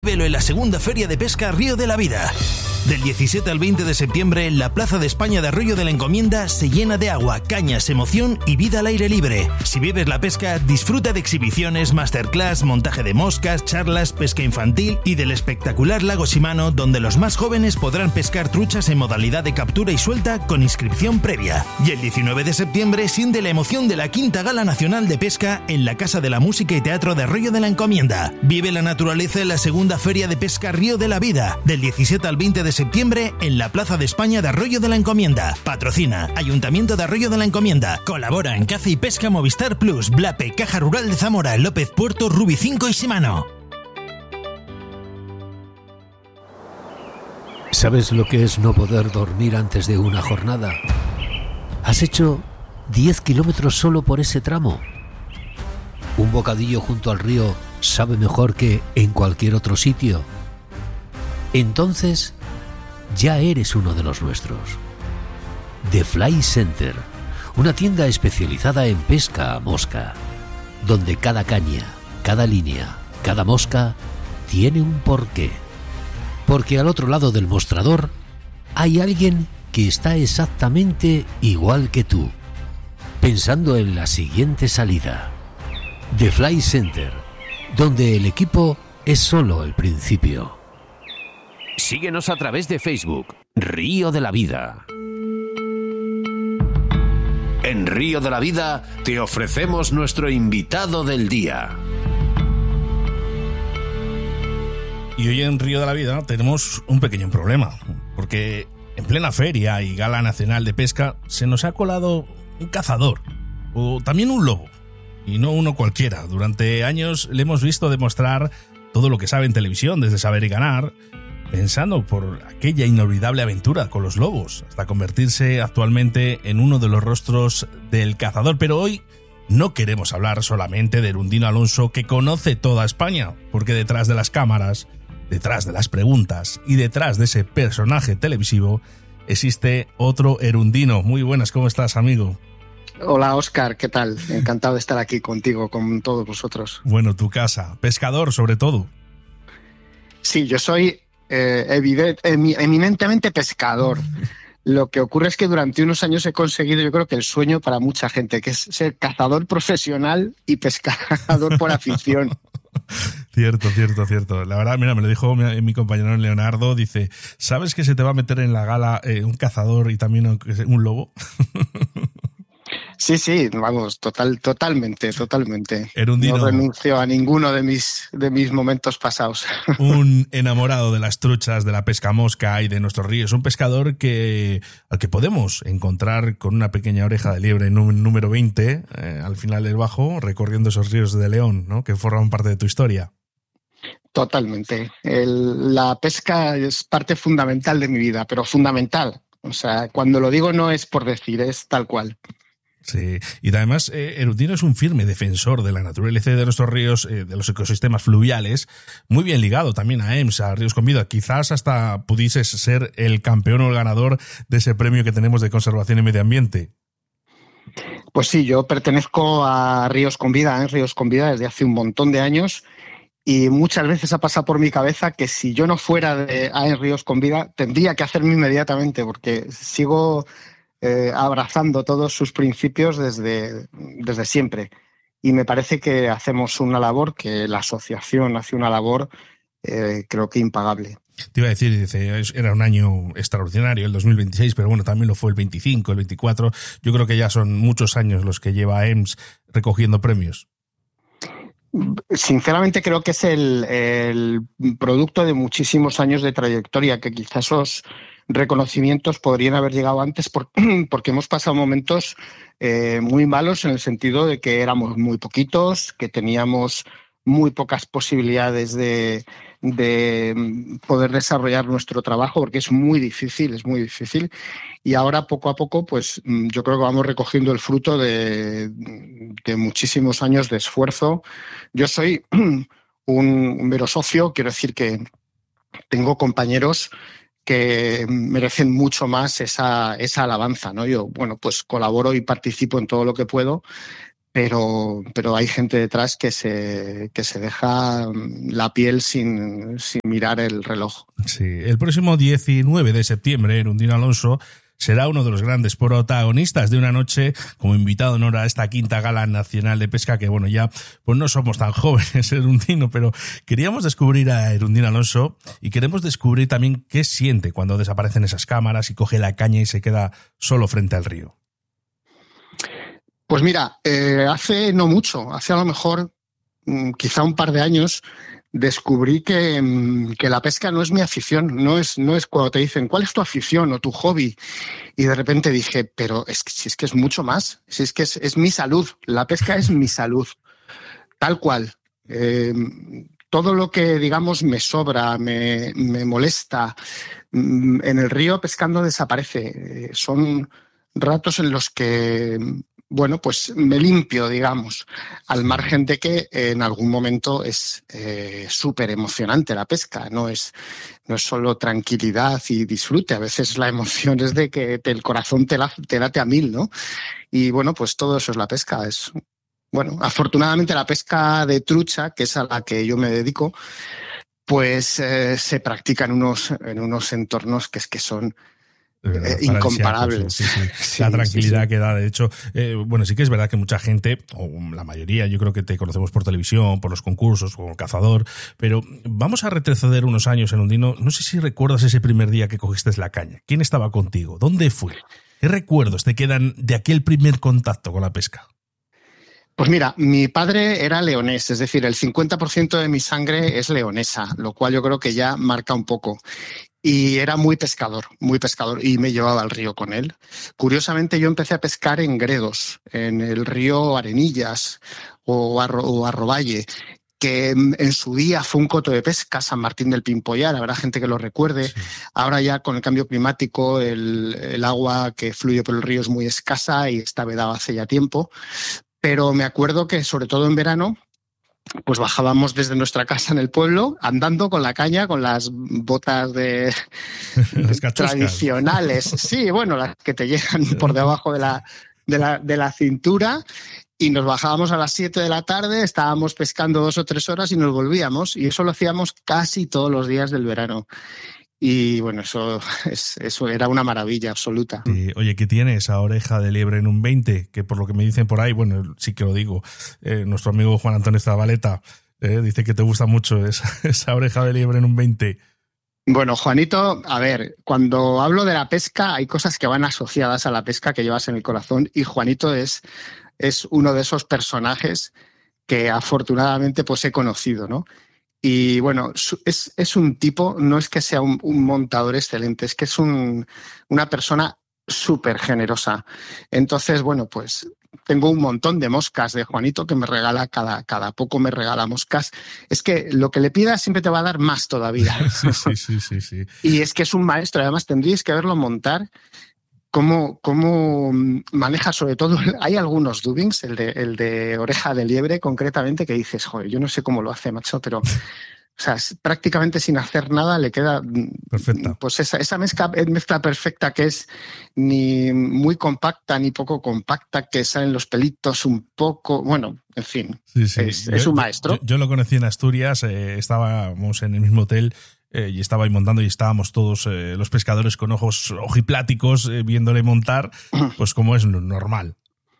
Velo en la segunda Feria de Pesca Río de la Vida. Del 17 al 20 de septiembre, la Plaza de España de Arroyo de la Encomienda se llena de agua, cañas, emoción y vida al aire libre. Si vives la pesca, disfruta de exhibiciones, masterclass, montaje de moscas, charlas, pesca infantil y del espectacular lago Shimano, donde los más jóvenes podrán pescar truchas en modalidad de captura y suelta con inscripción previa. Y el 19 de septiembre siente la emoción de la Quinta Gala Nacional de Pesca en la Casa de la Música y Teatro de Arroyo de la Encomienda. Vive la naturaleza en la segunda Feria de Pesca Río de la Vida, del 17 al 20 de septiembre en la Plaza de España de Arroyo de la Encomienda. Patrocina Ayuntamiento de Arroyo de la Encomienda. Colabora en Caza y Pesca Movistar Plus, Blape, Caja Rural de Zamora, López Puerto, Rubi 5 y Shimano. ¿Sabes lo que es no poder dormir antes de una jornada? ¿Has hecho 10 kilómetros solo por ese tramo? ¿Un bocadillo junto al río sabe mejor que en cualquier otro sitio? Entonces, ya eres uno de los nuestros. The Fly Center, una tienda especializada en pesca a mosca, donde cada caña, cada línea, cada mosca tiene un porqué. Porque al otro lado del mostrador hay alguien que está exactamente igual que tú, pensando en la siguiente salida. The Fly Center, donde el equipo es solo el principio. Síguenos a través de Facebook, Río de la Vida. En Río de la Vida te ofrecemos nuestro invitado del día. Y hoy en Río de la Vida tenemos un pequeño problema, porque en plena feria y gala nacional de pesca se nos ha colado un cazador, o también un lobo, y no uno cualquiera. Durante años le hemos visto demostrar todo lo que sabe en televisión, desde Saber y Ganar, pensando por aquella inolvidable aventura con los lobos, hasta convertirse actualmente en uno de los rostros del cazador. Pero hoy no queremos hablar solamente de Erundino Alonso, que conoce toda España, porque detrás de las cámaras, detrás de las preguntas y detrás de ese personaje televisivo existe otro Erundino. Muy buenas, ¿cómo estás, amigo? Hola, Óscar, ¿qué tal? Encantado de estar aquí contigo, con todos vosotros. Bueno, tu casa, pescador sobre todo. Sí, yo soy eminentemente pescador. Lo que ocurre es que durante unos años he conseguido, yo creo que el sueño para mucha gente, que es ser cazador profesional y pescador por afición. Cierto. La verdad, mira, me lo dijo mi compañero Leonardo, dice, ¿sabes que se te va a meter en la gala un cazador y también un lobo? Sí, vamos, totalmente. Erundino, no renuncio a ninguno de mis momentos pasados. Un enamorado de las truchas, de la pesca mosca y de nuestros ríos. Un pescador al que podemos encontrar con una pequeña oreja de liebre número 20 al final del Bajo, recorriendo esos ríos de León, ¿no?, que forman parte de tu historia. Totalmente. La pesca es parte fundamental de mi vida, pero fundamental. O sea, cuando lo digo no es por decir, es tal cual. Sí, y además Erundino es un firme defensor de la naturaleza y de nuestros ríos, de los ecosistemas fluviales, muy bien ligado también a EMS, a Ríos con Vida. Quizás hasta pudieses ser el campeón o el ganador de ese premio que tenemos de conservación y medio ambiente. Pues sí, yo pertenezco a Ríos con Vida desde hace un montón de años, y muchas veces ha pasado por mi cabeza que si yo no fuera de AEN Ríos con Vida tendría que hacerme inmediatamente, porque sigo abrazando todos sus principios desde siempre. Y me parece que hacemos una labor, que la asociación hace una labor, creo que impagable. Te iba a decir, dice, era un año extraordinario el 2026, pero bueno, también lo fue el 25, el 24. Yo creo que ya son muchos años los que lleva EMS recogiendo premios. Sinceramente creo que es el producto de muchísimos años de trayectoria, que quizás esos reconocimientos podrían haber llegado antes porque hemos pasado momentos muy malos, en el sentido de que éramos muy poquitos, que teníamos muy pocas posibilidades de poder desarrollar nuestro trabajo, porque es muy difícil. Y ahora, poco a poco, pues yo creo que vamos recogiendo el fruto de muchísimos años de esfuerzo. Yo soy un mero socio, quiero decir que tengo compañeros que merecen mucho más esa alabanza, ¿no? Yo, bueno, pues colaboro y participo en todo lo que puedo, pero hay gente detrás que se deja la piel sin mirar el reloj. Sí, el próximo 19 de septiembre, Erundino Alonso será uno de los grandes protagonistas de una noche como invitado en honor a esta quinta Gala Nacional de Pesca, que bueno, ya pues no somos tan jóvenes, Erundino, pero queríamos descubrir a Erundino Alonso y queremos descubrir también qué siente cuando desaparecen esas cámaras y coge la caña y se queda solo frente al río. Pues mira, hace no mucho, hace a lo mejor quizá un par de años, descubrí que la pesca no es mi afición, no es cuando te dicen ¿cuál es tu afición o tu hobby? Y de repente dije, pero si es que es mucho más, si es que es mi salud, la pesca es mi salud, tal cual. Todo lo que, digamos, me sobra, me molesta, en el río pescando desaparece. Son ratos en los que, bueno, pues me limpio, digamos, al margen de que en algún momento es súper emocionante la pesca, no es solo tranquilidad y disfrute, a veces la emoción es de que el corazón te late a 1000, ¿no? Y bueno, pues todo eso es la pesca, bueno, afortunadamente la pesca de trucha, que es a la que yo me dedico, pues se practica en unos entornos que son incomparables. Sí. La tranquilidad que da, de hecho, bueno, sí que es verdad que mucha gente, o la mayoría, yo creo que te conocemos por televisión, por los concursos, como cazador, pero vamos a retroceder unos años, Erundino. No sé si recuerdas ese primer día que cogiste la caña. ¿Quién estaba contigo? ¿Dónde fue? ¿Qué recuerdos te quedan de aquel primer contacto con la pesca? Pues mira, mi padre era leonés, es decir, el 50% de mi sangre es leonesa, lo cual yo creo que ya marca un poco. Y era muy pescador, y me llevaba al río con él. Curiosamente, yo empecé a pescar en Gredos, en el río Arenillas o Arrovalle, que en su día fue un coto de pesca, San Martín del Pimpollar, habrá gente que lo recuerde. Sí. Ahora ya con el cambio climático el agua que fluye por el río es muy escasa y está vedada hace ya tiempo. Pero me acuerdo que, sobre todo en verano, pues bajábamos desde nuestra casa en el pueblo, andando con la caña, con las botas tradicionales. Sí, bueno, las que te llegan por debajo de la cintura. Y nos bajábamos a las 7 de la tarde, estábamos pescando 2 o 3 horas y nos volvíamos. Y eso lo hacíamos casi todos los días del verano. Y bueno, eso era una maravilla absoluta. Sí, oye, ¿qué tiene esa oreja de liebre en un 20? Que por lo que me dicen por ahí, bueno, sí que lo digo, nuestro amigo Juan Antonio Zabaleta dice que te gusta mucho esa oreja de liebre en un 20. Bueno, Juanito, a ver, cuando hablo de la pesca hay cosas que van asociadas a la pesca que llevas en el corazón y Juanito es uno de esos personajes que afortunadamente pues he conocido, ¿no? Y bueno, es un tipo, no es que sea un montador excelente, es que es una persona súper generosa. Entonces, bueno, pues tengo un montón de moscas de Juanito que me regala, cada poco me regala moscas. Es que lo que le pidas siempre te va a dar más todavía. Sí. Y es que es un maestro, además tendríais que verlo montar. ¿Cómo maneja sobre todo? Hay algunos dubbings, el de oreja de liebre concretamente, que dices, joder, yo no sé cómo lo hace, macho, pero o sea, prácticamente sin hacer nada le queda perfecta. Pues esa mezcla perfecta que es ni muy compacta ni poco compacta, que salen los pelitos un poco, bueno, en fin, sí. Es un maestro. Yo lo conocí en Asturias, estábamos en el mismo hotel. Y estaba ahí montando y estábamos todos los pescadores con ojos ojipláticos viéndole montar, pues como es normal.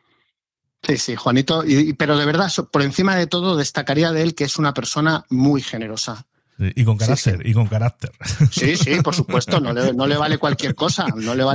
Sí, Juanito, pero de verdad, por encima de todo, destacaría de él que es una persona muy generosa. Y con carácter, sí. Y con carácter. Sí, por supuesto, no le vale cualquier cosa,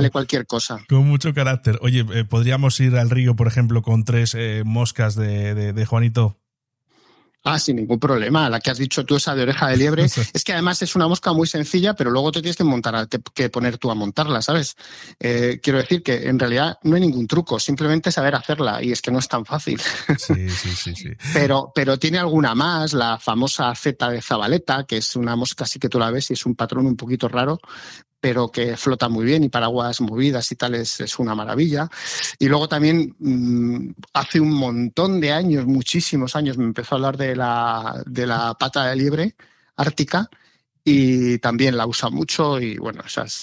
Con mucho carácter. Oye, ¿podríamos ir al río, por ejemplo, con 3 moscas de Juanito? Ah, sin ningún problema. La que has dicho tú, esa de oreja de liebre, es que además es una mosca muy sencilla, pero luego te tienes que poner tú a montarla, ¿sabes? Quiero decir que en realidad no hay ningún truco, simplemente saber hacerla, y es que no es tan fácil. Sí. Pero tiene alguna más, la famosa Z de Zabaleta, que es una mosca así que tú la ves y es un patrón un poquito raro, pero que flota muy bien y para aguas movidas y tal es una maravilla. Y luego también hace un montón de años, muchísimos años, me empezó a hablar de la pata de liebre ártica y también la usa mucho y bueno, esa es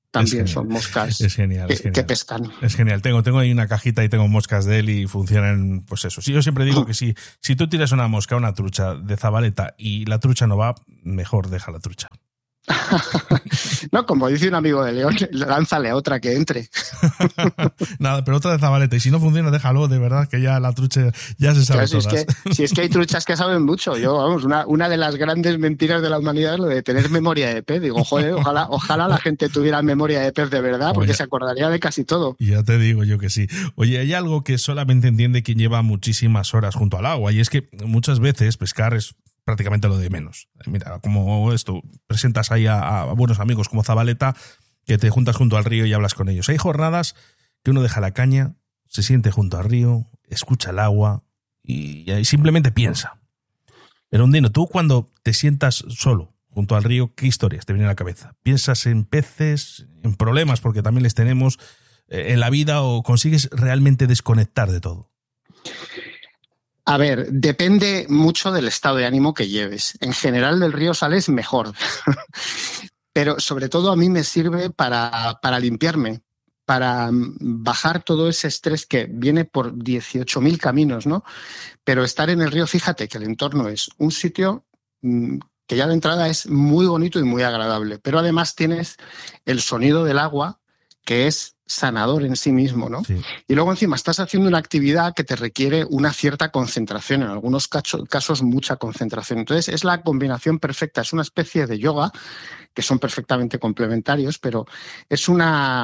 también son moscas es genial, que pescan. Es genial. Tengo ahí una cajita y tengo moscas de él y funcionan, pues eso. Sí, yo siempre digo que si tú tiras una mosca, una trucha de zabaleta y la trucha no va, mejor deja la trucha. No, como dice un amigo de León, lánzale a otra que entre. Nada, pero otra de zabaleta. Y si no funciona, déjalo, de verdad, que ya la trucha ya se sabe todas. Si es que hay truchas que saben mucho. Una de las grandes mentiras de la humanidad es lo de tener memoria de pez. Digo, joder, ojalá la gente tuviera memoria de pez de verdad, porque se acordaría de casi todo. Ya te digo yo que sí. Oye, hay algo que solamente entiende quien lleva muchísimas horas junto al agua, y es que muchas veces pescar es prácticamente lo de menos. Mira, como esto, presentas ahí a buenos amigos como Zabaleta, que te juntas junto al río y hablas con ellos. Hay jornadas que uno deja la caña, se siente junto al río, escucha el agua y simplemente piensa. Pero Undino, tú cuando te sientas solo junto al río, ¿qué historias te vienen a la cabeza? ¿Piensas en peces, en problemas, porque también les tenemos en la vida, o consigues realmente desconectar de todo? A ver, depende mucho del estado de ánimo que lleves. En general del río sales mejor, pero sobre todo a mí me sirve para limpiarme, para bajar todo ese estrés que viene por 18.000 caminos, ¿no? Pero estar en el río, fíjate que el entorno es un sitio que ya de entrada es muy bonito y muy agradable, pero además tienes el sonido del agua, que es sanador en sí mismo, ¿no? Sí. Y luego encima estás haciendo una actividad que te requiere una cierta concentración, en algunos casos mucha concentración. Entonces es la combinación perfecta, es una especie de yoga, que son perfectamente complementarios, pero es una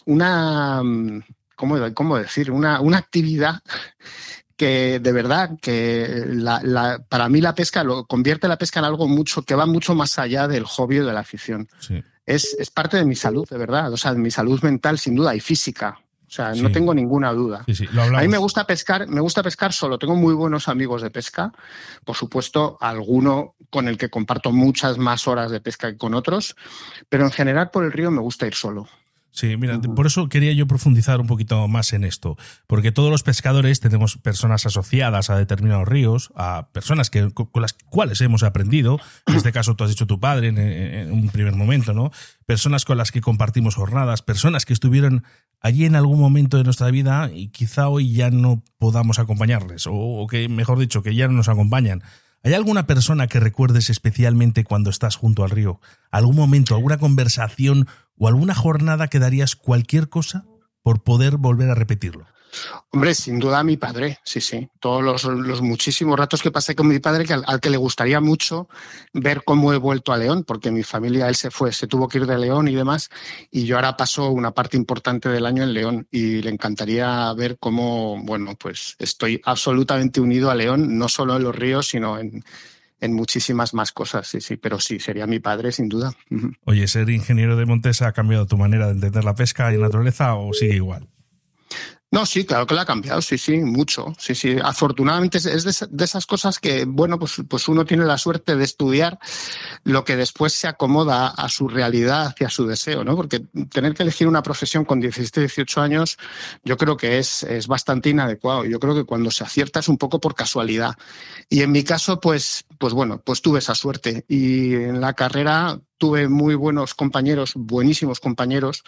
¿cómo decir? Una actividad que de verdad que para mí la pesca convierte la pesca en algo que va mucho más allá del hobby o de la afición. Sí. Es parte de mi salud, de verdad, o sea, de mi salud mental sin duda y física. O sea, no tengo ninguna duda. Sí, a mí me gusta pescar solo. Tengo muy buenos amigos de pesca. Por supuesto, alguno con el que comparto muchas más horas de pesca que con otros, pero en general por el río me gusta ir solo. Sí, mira, por eso quería yo profundizar un poquito más en esto, porque todos los pescadores tenemos personas asociadas a determinados ríos, a personas con las cuales hemos aprendido, en este caso tú has dicho tu padre en un primer momento, ¿no? Personas con las que compartimos jornadas, personas que estuvieron allí en algún momento de nuestra vida y quizá hoy ya no podamos acompañarles, o que, mejor dicho, que ya no nos acompañan. ¿Hay alguna persona que recuerdes especialmente cuando estás junto al río? ¿Algún momento, alguna conversación o alguna jornada que darías cualquier cosa por poder volver a repetirlo? Hombre, sin duda mi padre, sí. Todos los muchísimos ratos que pasé con mi padre, al que le gustaría mucho ver cómo he vuelto a León, porque mi familia, él se tuvo que ir de León y demás, y yo ahora paso una parte importante del año en León, y le encantaría ver cómo, bueno, pues estoy absolutamente unido a León, no solo en los ríos, sino en muchísimas más cosas, sí, pero sí, sería mi padre, sin duda. Oye, ¿ser ingeniero de montes ha cambiado tu manera de entender la pesca y la naturaleza o sigue igual? No, sí, claro que la ha cambiado, sí, mucho. Sí. Afortunadamente es de esas cosas que, bueno, pues uno tiene la suerte de estudiar lo que después se acomoda a su realidad y a su deseo, ¿no? Porque tener que elegir una profesión con 17, 18 años, yo creo que es bastante inadecuado. Yo creo que cuando se acierta es un poco por casualidad. Y en mi caso, pues tuve esa suerte. Y en la carrera tuve muy buenos compañeros, buenísimos compañeros,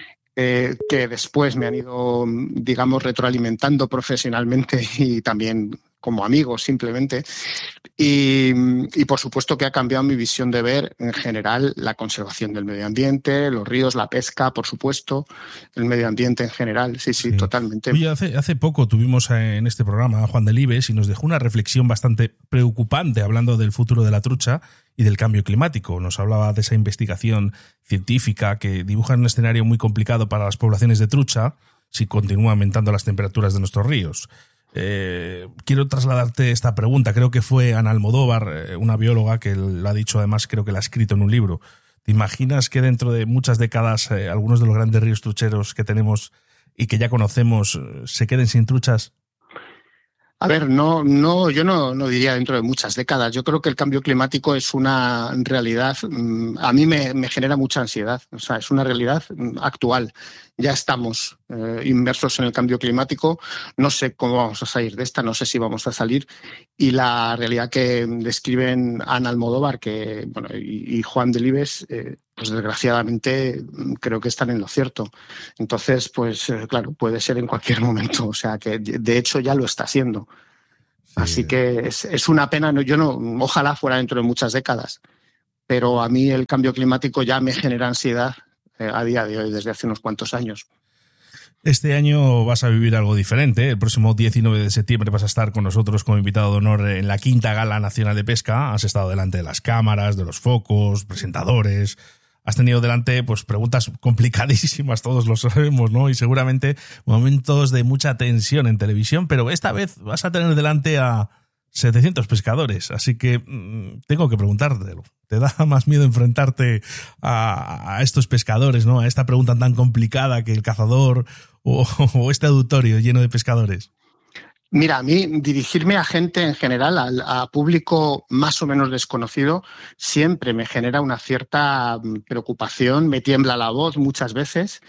que después me han ido, digamos, retroalimentando profesionalmente y también como amigos simplemente. Y por supuesto que ha cambiado mi visión de ver en general la conservación del medio ambiente, los ríos, la pesca, por supuesto, el medio ambiente en general, sí. Totalmente. Oye, hace poco tuvimos en este programa a Juan Delibes y nos dejó una reflexión bastante preocupante hablando del futuro de la trucha y del cambio climático. Nos hablaba de esa investigación científica que dibuja un escenario muy complicado para las poblaciones de trucha si continúan aumentando las temperaturas de nuestros ríos. Quiero trasladarte esta pregunta. Creo que fue Ana Almodóvar, una bióloga, que lo ha dicho, además creo que la ha escrito en un libro. ¿Te imaginas que dentro de muchas décadas algunos de los grandes ríos trucheros que tenemos y que ya conocemos se queden sin truchas? A ver, no, yo no diría dentro de muchas décadas. Yo creo que el cambio climático es una realidad, a mí me genera mucha ansiedad. O sea, es una realidad actual. Ya estamos inmersos en el cambio climático. No sé cómo vamos a salir de esta, no sé si vamos a salir. Y la realidad que describen Ana Almodóvar y Juan Delibes pues desgraciadamente creo que están en lo cierto. Entonces, pues claro, puede ser en cualquier momento. O sea, que de hecho ya lo está haciendo. Sí. Así que es una pena. Ojalá fuera dentro de muchas décadas. Pero a mí el cambio climático ya me genera ansiedad a día de hoy, desde hace unos cuantos años. Este año vas a vivir algo diferente. El próximo 19 de septiembre vas a estar con nosotros como invitado de honor en la 5ª Gala Nacional de Pesca. Has estado delante de las cámaras, de los focos, presentadores. Has tenido delante pues preguntas complicadísimas, todos lo sabemos, ¿no? Y seguramente momentos de mucha tensión en televisión, pero esta vez vas a tener delante a 700 pescadores, así que tengo que preguntártelo. ¿Te da más miedo enfrentarte a estos pescadores, ¿no? A esta pregunta tan complicada que el cazador o este auditorio lleno de pescadores? Mira, a mí dirigirme a gente en general, a público más o menos desconocido, siempre me genera una cierta preocupación, me tiembla la voz muchas veces.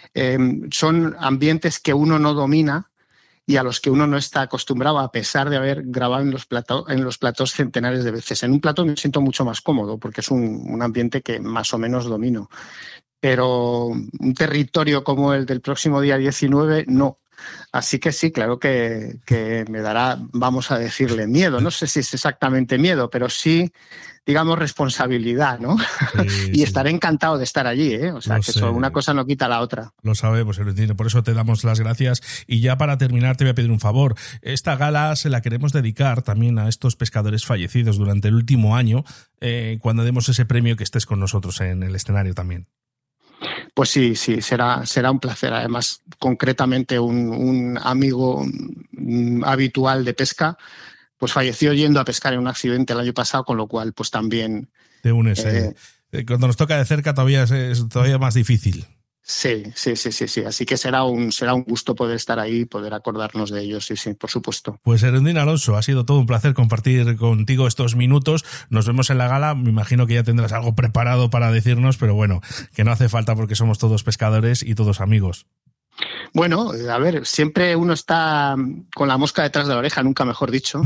Son ambientes que uno no domina y a los que uno no está acostumbrado, a pesar de haber grabado en los platós centenares de veces. En un plató me siento mucho más cómodo porque es un ambiente que más o menos domino. Pero un territorio como el del próximo día 19, no. Así que sí, claro que me dará, vamos a decirle, miedo. No sé si es exactamente miedo, pero sí, digamos, responsabilidad, ¿no? Sí, y estaré encantado de estar allí, ¿eh? O sea, que eso, una cosa no quita la otra. Lo sabemos, Erundino, por eso te damos las gracias. Y ya para terminar te voy a pedir un favor. Esta gala se la queremos dedicar también a estos pescadores fallecidos durante el último año, cuando demos ese premio, que estés con nosotros en el escenario también. Pues sí, será un placer. Además, concretamente un amigo habitual de pesca pues falleció yendo a pescar en un accidente el año pasado, con lo cual pues también... Te unes. Cuando nos toca de cerca todavía es todavía más difícil. Sí. Así que será un gusto poder estar ahí y poder acordarnos de ellos, sí, por supuesto. Pues Erundino Alonso, ha sido todo un placer compartir contigo estos minutos. Nos vemos en la gala. Me imagino que ya tendrás algo preparado para decirnos, pero bueno, que no hace falta porque somos todos pescadores y todos amigos. Bueno, a ver, siempre uno está con la mosca detrás de la oreja, nunca mejor dicho.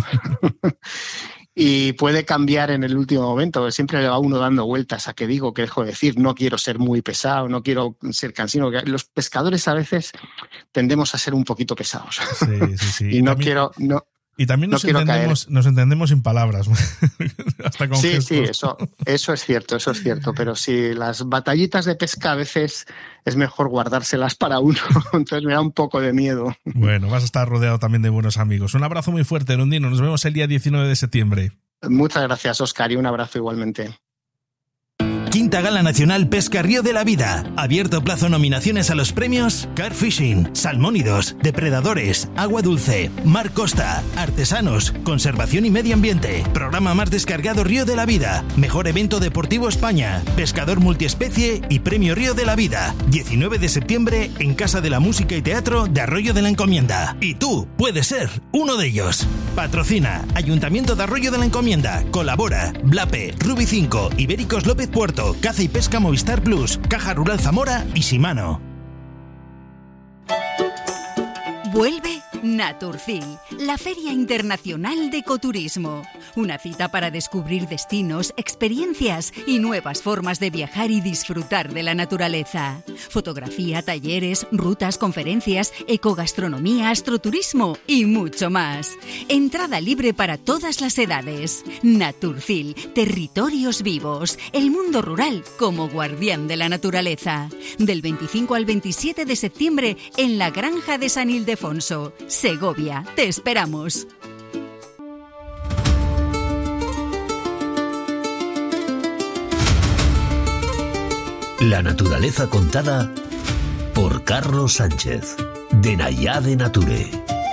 Y puede cambiar en el último momento. Siempre le va uno dando vueltas a qué digo, qué dejo de decir. No quiero ser muy pesado, no quiero ser cansino. Los pescadores a veces tendemos a ser un poquito pesados. Sí. Y no quiero... No, y también nos entendemos sin palabras. Hasta con gestos. Sí, eso es cierto. Pero sí, las batallitas de pesca a veces es mejor guardárselas para uno. Entonces me da un poco de miedo. Bueno, vas a estar rodeado también de buenos amigos. Un abrazo muy fuerte, Erundino. Nos vemos el día 19 de septiembre. Muchas gracias, Óscar, y un abrazo igualmente. 5ª Gala Nacional Pesca Río de la Vida. Abierto plazo nominaciones a los premios Carp Fishing, Salmónidos, Depredadores, Agua Dulce, Mar Costa, Artesanos, Conservación y Medio Ambiente, Programa Más Descargado Río de la Vida, Mejor Evento Deportivo España, Pescador Multiespecie y Premio Río de la Vida. 19 de septiembre en Casa de la Música y Teatro de Arroyo de la Encomienda. Y tú puedes ser uno de ellos. Patrocina Ayuntamiento de Arroyo de la Encomienda. Colabora Blape, Rubi 5, Ibéricos López Puerto, Caza y Pesca Movistar Plus, Caja Rural Zamora y Shimano. Vuelve Naturcil, la Feria Internacional de Ecoturismo. Una cita para descubrir destinos, experiencias y nuevas formas de viajar y disfrutar de la naturaleza. Fotografía, talleres, rutas, conferencias, ecogastronomía, astroturismo y mucho más. Entrada libre para todas las edades. Naturcil, territorios vivos, el mundo rural como guardián de la naturaleza. Del 25 al 27 de septiembre en la Granja de San Ildefonso, Segovia. Te esperamos. La naturaleza contada por Carlos Sánchez, de Nayade Nature.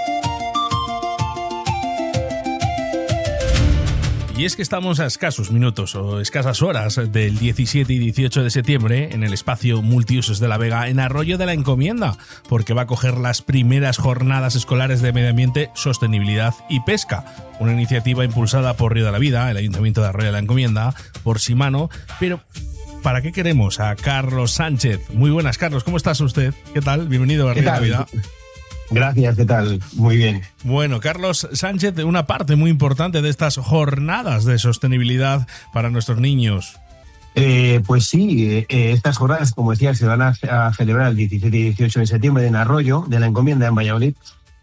Y es que estamos a escasos minutos o escasas horas del 17 y 18 de septiembre en el espacio multiusos de La Vega, en Arroyo de la Encomienda, porque va a acoger las primeras jornadas escolares de medio ambiente, sostenibilidad y pesca, una iniciativa impulsada por Río de la Vida, el Ayuntamiento de Arroyo de la Encomienda, por Shimano. Pero ¿para qué queremos a Carlos Sánchez? Muy buenas, Carlos, ¿cómo estás usted? ¿Qué tal? Bienvenido a Río de la Vida. Gracias, ¿qué tal? Muy bien. Bueno, Carlos Sánchez, una parte muy importante de estas jornadas de sostenibilidad para nuestros niños. Pues sí, estas jornadas, como decía, se van a celebrar el 17 y 18 de septiembre en Arroyo de la Encomienda, en Valladolid.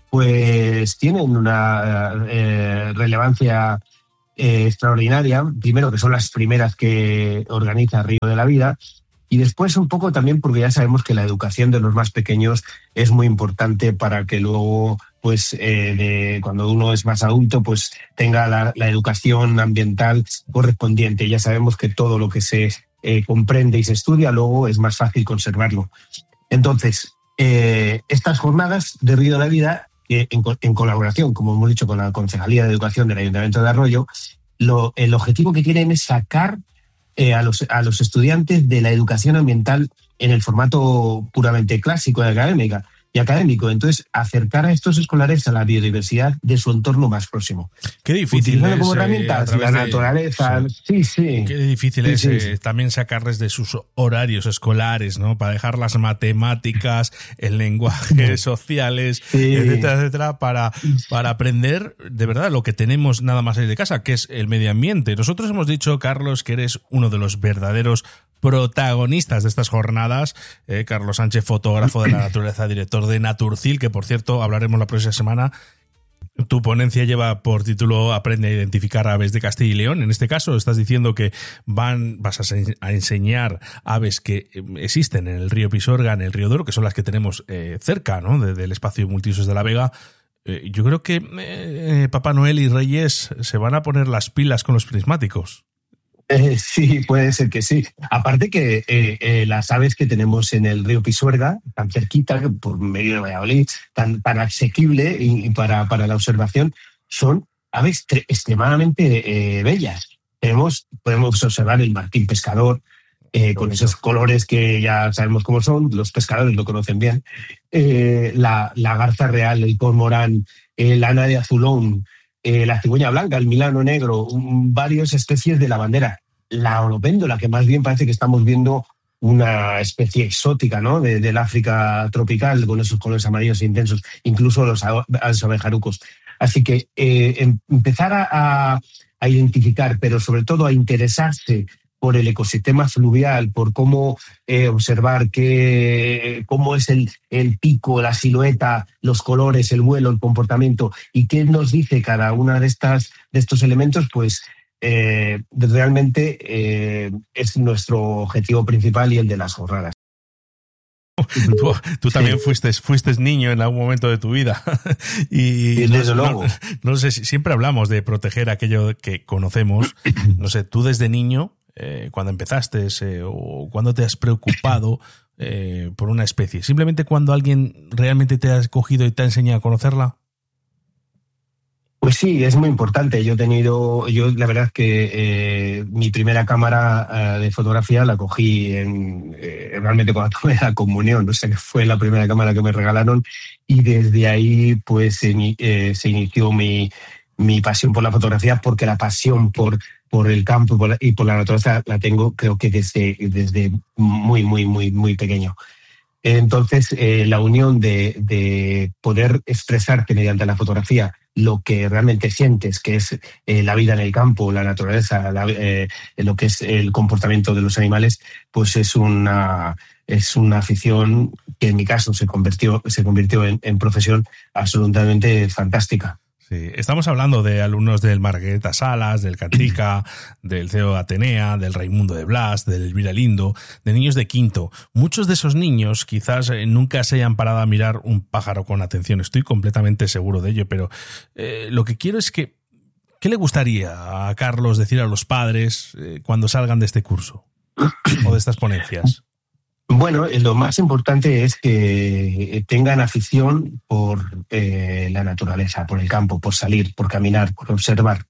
Pues tienen una relevancia extraordinaria. Primero, que son las primeras que organiza Río de la Vida, y después un poco también porque ya sabemos que la educación de los más pequeños es muy importante para que luego, pues cuando uno es más adulto, pues tenga la educación ambiental correspondiente. Ya sabemos que todo lo que se comprende y se estudia luego es más fácil conservarlo. Entonces, estas jornadas de Río de la Vida, en colaboración, como hemos dicho, con la Concejalía de Educación del Ayuntamiento de Arroyo, el objetivo que tienen es sacar a los estudiantes de la educación ambiental en el formato puramente clásico y académico. Entonces, acercar a estos escolares a la biodiversidad de su entorno más próximo. Qué difícil es, como herramientas, la naturaleza. Sí. Qué difícil es también sacarles de sus horarios escolares, ¿no? Para dejar las matemáticas, el lenguaje, sociales, etcétera, para aprender de verdad lo que tenemos nada más salir de casa, que es el medio ambiente. Nosotros hemos dicho, Carlos, que eres uno de los verdaderos protagonistas de estas jornadas. Carlos Sánchez, fotógrafo de la naturaleza, director de Naturcil, que por cierto hablaremos la próxima semana. Tu ponencia lleva por título Aprende a identificar aves de Castilla y León. En este caso estás diciendo que vas a enseñar aves que existen en el río Pisuerga, en el río Duero, que son las que tenemos cerca, ¿no?, del espacio multiusos de la Vega. Yo creo que Papá Noel y Reyes se van a poner las pilas con los prismáticos. Sí, puede ser que sí. Aparte que las aves que tenemos en el río Pisuerga, tan cerquita, por medio de Valladolid, tan asequible y para la observación, son aves extremadamente bellas. Podemos observar el martín pescador, con esos colores que ya sabemos cómo son, los pescadores lo conocen bien, la garza real, el cormorán, la ana de azulón, la cigüeña blanca, el milano negro, varias especies de lavandera. La oropéndola, que más bien parece que estamos viendo una especie exótica, ¿no?, del África tropical, con esos colores amarillos intensos, incluso los abejarucos. Así que empezar a identificar, pero sobre todo a interesarse por el ecosistema fluvial, por cómo observar cómo es el pico, la silueta, los colores, el vuelo, el comportamiento, y qué nos dice cada una de estos elementos, pues realmente es nuestro objetivo principal y el de las jornadas. Tú también fuiste niño en algún momento de tu vida. y desde luego. No sé, siempre hablamos de proteger aquello que conocemos. No sé, tú desde niño, cuando empezaste o cuando te has preocupado por una especie, simplemente cuando alguien realmente te ha cogido y te ha enseñado a conocerla. Pues sí, es muy importante. Yo la verdad es que mi primera cámara de fotografía la cogí realmente cuando tuve la comunión, o sea que fue la primera cámara que me regalaron, y desde ahí pues se inició mi pasión por la fotografía, porque la pasión por el campo y por la naturaleza la tengo, creo que desde muy, muy, muy, muy pequeño. Entonces, la unión de poder expresarte mediante la fotografía lo que realmente sientes, que es la vida en el campo, la naturaleza, lo que es el comportamiento de los animales, pues es una afición que en mi caso se convirtió en profesión absolutamente fantástica. Sí, estamos hablando de alumnos del Margarita Salas, del Cantica, del CEO Atenea, del Raimundo de Blas, del Elvira Lindo, de niños de quinto. Muchos de esos niños quizás nunca se hayan parado a mirar un pájaro con atención, estoy completamente seguro de ello, pero lo que quiero es que, ¿qué le gustaría a Carlos decir a los padres cuando salgan de este curso o de estas ponencias? Bueno, lo más importante es que tengan afición por la naturaleza, por el campo, por salir, por caminar, por observar.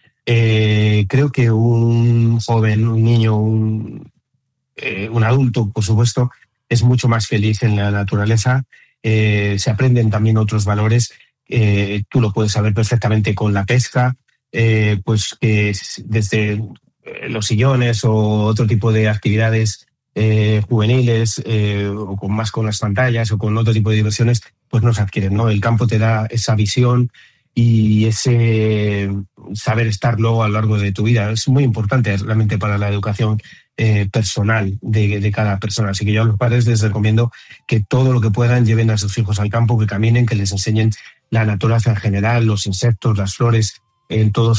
Creo que un joven, un niño, un adulto, por supuesto, es mucho más feliz en la naturaleza. Se aprenden también otros valores. Tú lo puedes saber perfectamente con la pesca, pues que desde los sillones o otro tipo de actividades juveniles, o con las pantallas o con otro tipo de diversiones, pues no se adquieren, ¿no? El campo te da esa visión, y ese saber estar luego a lo largo de tu vida. Es muy importante realmente para la educación personal de cada persona. Así que yo a los padres les recomiendo que todo lo que puedan lleven a sus hijos al campo, que caminen, que les enseñen la naturaleza en general, los insectos, las flores, en todo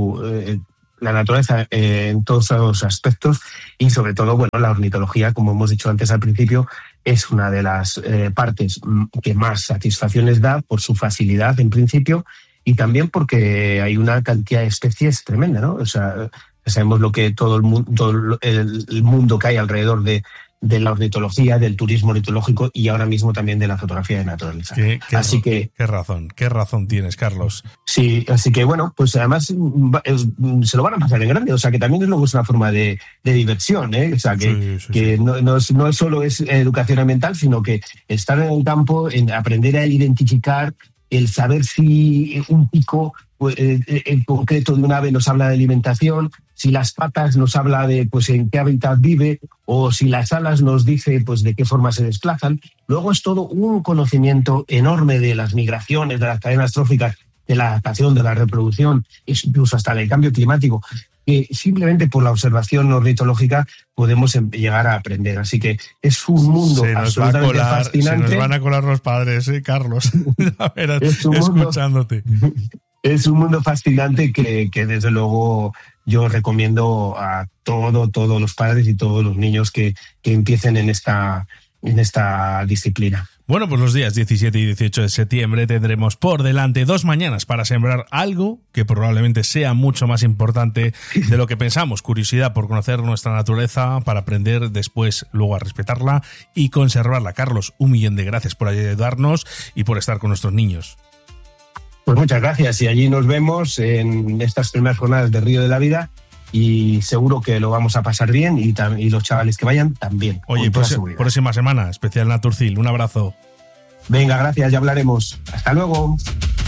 la naturaleza en todos los aspectos, y sobre todo, bueno, la ornitología, como hemos dicho antes al principio, es una de las partes que más satisfacciones da por su facilidad en principio, y también porque hay una cantidad de especies tremenda, ¿no? O sea, sabemos lo que todo el mundo que hay alrededor de la ornitología, del turismo ornitológico y ahora mismo también de la fotografía de naturaleza. Qué razón tienes, Carlos. Sí, así que bueno, pues además se lo van a pasar en grande, o sea que también es luego una forma de diversión, ¿eh? O sea que no solo es educación ambiental, sino que estar en el campo, en aprender a identificar, el saber si un pico en concreto de un ave nos habla de alimentación, si las patas nos habla de pues en qué hábitat vive, o si las alas nos dice pues de qué forma se desplazan. Luego es todo un conocimiento enorme de las migraciones, de las cadenas tróficas, de la adaptación, de la reproducción, incluso hasta del cambio climático, que simplemente por la observación ornitológica podemos llegar a aprender. Así que es un mundo absolutamente fascinante. Se nos van a colar los padres, Carlos. A ver, escuchándote. Es un mundo fascinante que desde luego yo recomiendo a todos los padres y todos los niños que empiecen en esta disciplina. Bueno, pues los días 17 y 18 de septiembre tendremos por delante 2 mañanas para sembrar algo que probablemente sea mucho más importante de lo que pensamos. Curiosidad por conocer nuestra naturaleza, para aprender después luego a respetarla y conservarla. Carlos, 1.000.000 de gracias por ayudarnos y por estar con nuestros niños. Pues muchas gracias, y allí nos vemos en estas primeras jornadas de Río de la Vida, y seguro que lo vamos a pasar bien, y los chavales que vayan también. Oye, próxima semana, especial Naturcil. Un abrazo. Venga, gracias, ya hablaremos. Hasta luego.